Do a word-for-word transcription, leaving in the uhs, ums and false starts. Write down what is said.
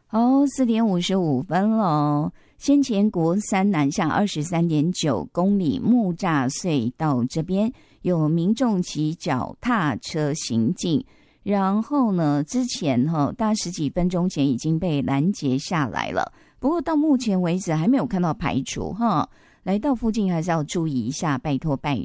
哦，四点五十五分了。先前国三南下二十三点九公里木栅隧道这边有民众骑脚踏车行进，然后呢，之前哈、哦、大十几分钟前已经被拦截下来了，不过到目前为止还没有看到排除哈。来到附近还是要注意一下，拜托拜